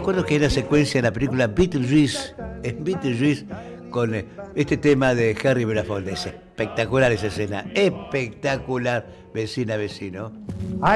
acuerdo que hay una secuencia en la película Beetlejuice, con este tema de Harry Belafonte. Es espectacular esa escena, espectacular, vecina, vecino.